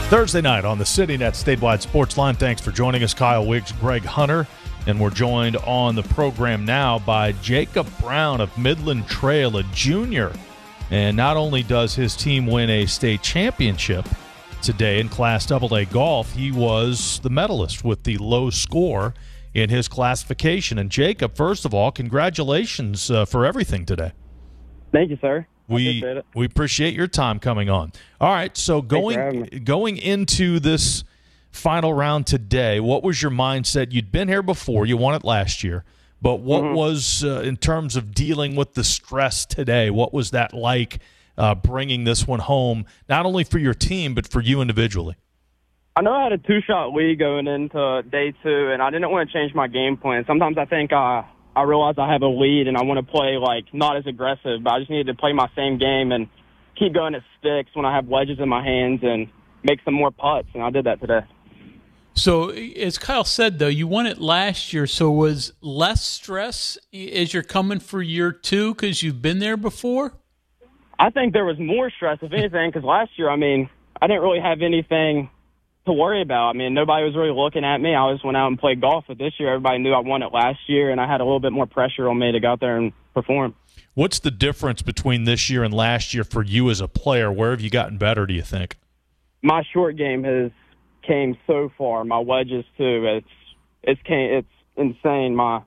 Thursday night on the CityNet Statewide Sports Line. Thanks for joining us, Kyle Wiggs, Greg Hunter. And we're joined on the program now by Jacob Brown of Midland Trail, a junior. And not only does his team win a state championship today in Class AA golf, he was the medalist with the low score in his classification. And Jacob, first of all, congratulations for everything today. Thank you, sir. We appreciate your time coming on. All right, so going into this final round today, what was your mindset? You'd been here before. You won it last year. But what was, in terms of dealing with the stress today, what was that like bringing this one home, not only for your team but for you individually? I know I had a two-shot lead going into day two, and I didn't want to change my game plan. Sometimes I think I realize I have a lead and I want to play, not as aggressive, but I just needed to play my same game and keep going at sticks when I have wedges in my hands and make some more putts, and I did that today. So, as Kyle said, though, you won it last year, so was less stress as you're coming for year two because you've been there before? I think there was more stress, if anything, because last year, I didn't really have anything to worry about. Nobody was really looking at me. I just went out and played golf. But this year, everybody knew I won it last year, and I had a little bit more pressure on me to go out there and perform. What's the difference between this year and last year for you as a player? Where have you gotten better, do you think? My short game has came so far. My wedges, too. It's insane. My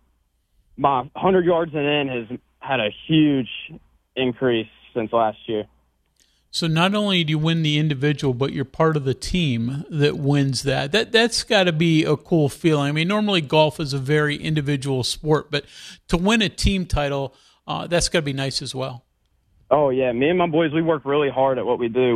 100 yards and in has had a huge increase since last year. So not only do you win the individual, but you're part of the team that wins that. That's got to be a cool feeling. Normally golf is a very individual sport, but to win a team title, that's got to be nice as well. Oh, yeah. Me and my boys, we work really hard at what we do.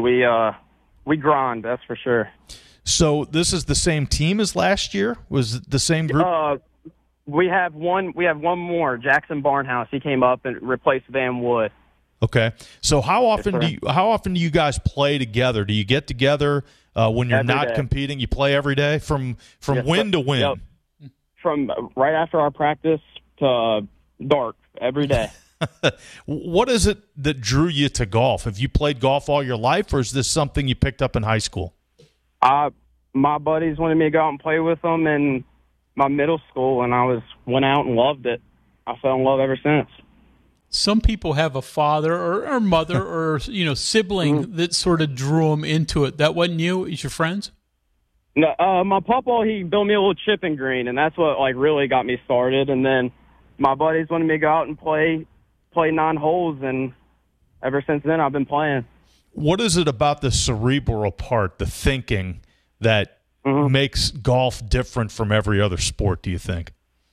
We grind, that's for sure. So this is the same team as last year? Was it the same group? We have one more, Jackson Barnhouse. He came up and replaced Van Wood. Okay, so how often do you guys play together? Do you get together when you're not competing? You play every day from win to win. Yep. From right after our practice to dark every day. What is it that drew you to golf? Have you played golf all your life, or is this something you picked up in high school? My buddies wanted me to go out and play with them in my middle school, and I went out and loved it. I fell in love ever since. Some people have a father or mother or sibling that sort of drew them into it. That wasn't you? It was your friends? No, my papa, he built me a little chipping green, and that's what really got me started. And then my buddies wanted me to go out and play 9 holes, and ever since then I've been playing. What is it about the cerebral part, the thinking, that makes golf different from every other sport, do you think?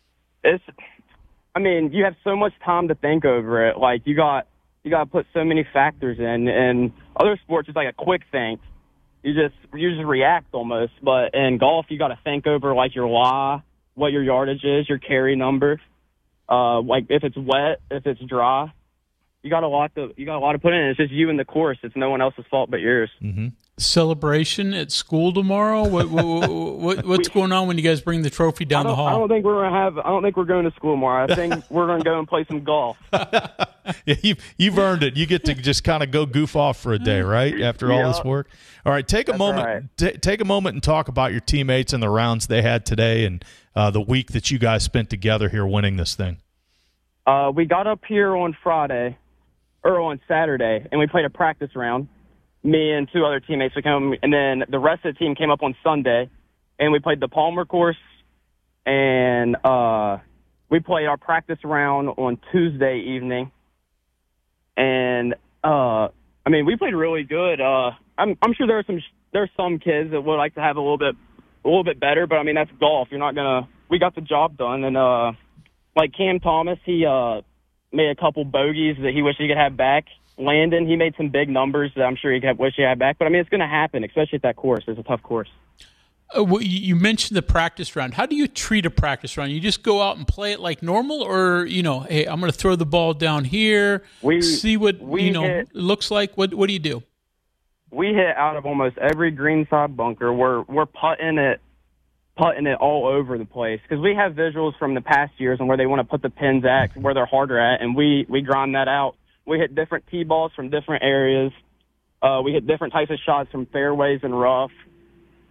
You have so much time to think over it. You got to put so many factors in. And other sports, it's like a quick think. You just react almost. But in golf, you got to think over your lie, what your yardage is, your carry number. If it's wet, if it's dry. You got a lot to put in. It's just you and the course. It's no one else's fault but yours. Mm-hmm. Celebration at school tomorrow. What's going on when you guys bring the trophy down the hall? I don't think we're going to school tomorrow. I think we're going to go and play some golf. Yeah, you've earned it. You get to just kind of go goof off for a day, right? After all this work. All right, take a moment. Right. Take a moment and talk about your teammates and the rounds they had today, and the week that you guys spent together here winning this thing. We got up here on Saturday, and we played a practice round. Me and 2 other teammates would come, and then the rest of the team came up on Sunday, and we played the Palmer course, and we played our practice round on Tuesday evening. And we played really good. I'm sure there's some kids that would like to have a little bit better, but that's golf. We got the job done, and Cam Thomas, he made a couple bogeys that he wished he could have back. Landon, he made some big numbers that I'm sure he wish he had back. But, it's going to happen, especially at that course. It's a tough course. You mentioned the practice round. How do you treat a practice round? You just go out and play it like normal, or, hey, I'm going to throw the ball down here, see what, it looks like? What do you do? We hit out of almost every greenside bunker. We're putting it all over the place because we have visuals from the past years and where they want to put the pins at, where they're harder at, and we grind that out. We hit different tee balls from different areas. We hit different types of shots from fairways and rough.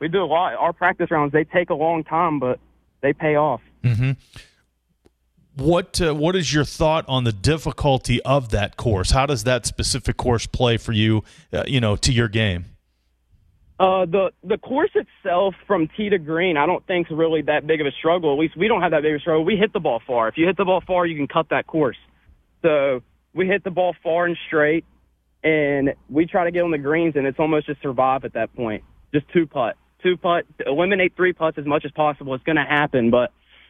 We do a lot. Our practice rounds, they take a long time, but they pay off. Mm-hmm. What is your thought on the difficulty of that course? How does that specific course play for you, to your game? The course itself from tee to green, I don't think is really that big of a struggle. At least we don't have that big of a struggle. We hit the ball far. If you hit the ball far, you can cut that course. So we hit the ball far and straight, and we try to get on the greens, and it's almost just survive at that point. Just two putt, eliminate 3 putts as much as possible. It's going to happen, but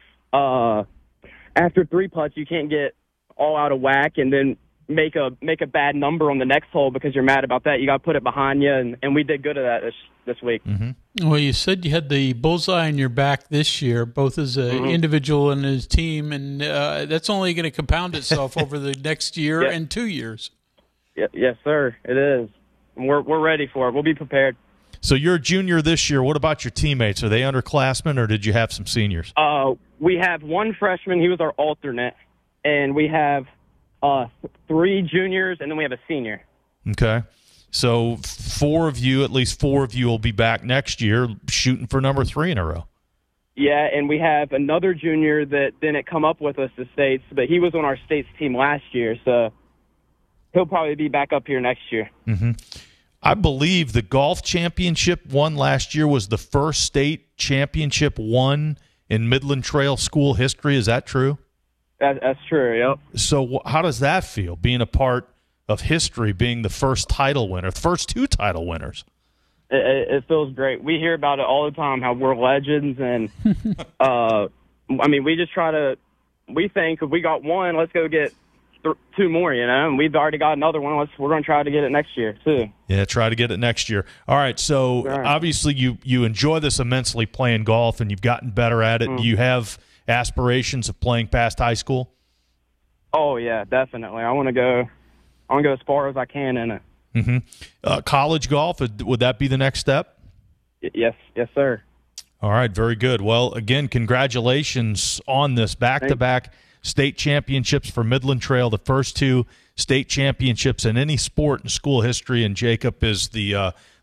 after 3 putts, you can't get all out of whack and then make a bad number on the next hole because you're mad about that. You got to put it behind you, and we did good at that this week. Mm-hmm. Well, you said you had the bullseye in your back this year, both as an individual and as a team, and that's only going to compound itself over the next year and 2 years. Yes, sir, it is. We're ready for it. We'll be prepared. So you're a junior this year. What about your teammates? Are they underclassmen, or did you have some seniors? We have one freshman. He was our alternate, and we have 3 juniors, and then we have a senior. Okay. So at least four of you will be back next year shooting for number 3 in a row. Yeah, and we have another junior that didn't come up with us to states, but he was on our states team last year, so he'll probably be back up here next year. Mm-hmm. I believe the golf championship won last year was the first state championship won in Midland Trail school history. Is that true? That's true, yep. So how does that feel, being a part of history, being the first title winner, first 2 title winners? It feels great. We hear about it all the time, how we're legends, and we just try to – we think if we got 1, let's go get 2 more, and we've already got another one. We're going to try to get it next year, too. Yeah, try to get it next year. All right, so obviously you enjoy this immensely, playing golf, and you've gotten better at it. Do you have aspirations of playing past high school? Oh, yeah, definitely. I want to go as far as I can in it. Mm-hmm. College golf, would that be the next step? Yes, sir. All right, very good. Well, again, congratulations on this back-to-back state championships for Midland Trail, the first 2 state championships in any sport in school history, and Jacob is the